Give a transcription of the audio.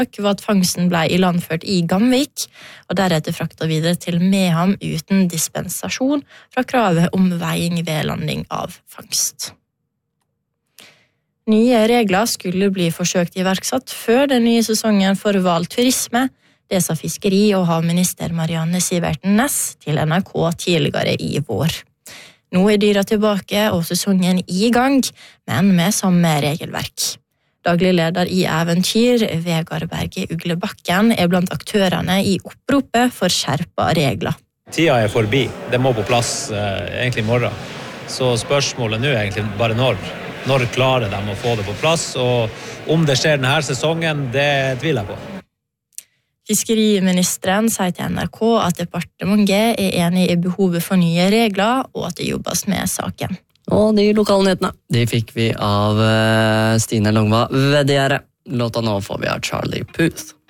var at fangsten ble ilandført i Gamvik, og deretter fraktet videre til Meham uten dispensasjon fra kravet om veiing ved landing av fangst. Nye regler skulle bli forsøkt iverksatt før den nye sesongen for hval turisme. Det sa fiskeri- og havminister Marianne Sivertsen Næss til NRK tidligere i vår. Nå dyra tilbake og sesongen i gang, men med samme regelverk. Daglig leder i Eventyr, Vegard Berge Uglebakken, blant aktørene i oppropet for skjerpa regler. Tida forbi. Det må på plass egentlig i morgen. Så spørsmålet nå egentlig bare når. Når klarer de å få det på plass? Og om det skjer denne sesongen, det tviler jeg på. Fiskeriministeren sier til NRK at departementet enig i behovet for nye regler, og at det jobbes med saken. Og de lokale nyhetene, de fikk vi av Stine Longva Vedjære. Låta nå får vi av Charlie Puth.